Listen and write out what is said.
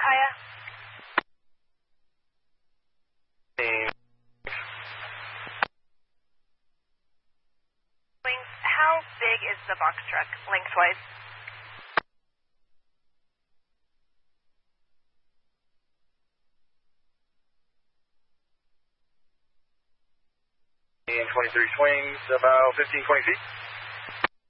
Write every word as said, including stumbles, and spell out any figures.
Kaya. How big is the box truck lengthwise? twenty-three swings, about fifteen, twenty feet.